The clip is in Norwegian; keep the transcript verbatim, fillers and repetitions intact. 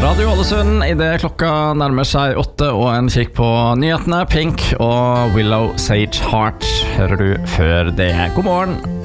Radio Ålesund I det klokka nærmer seg åtte og en kikk på nyhetene. Pink og Willow Sage Heart hører du før det. God morgen.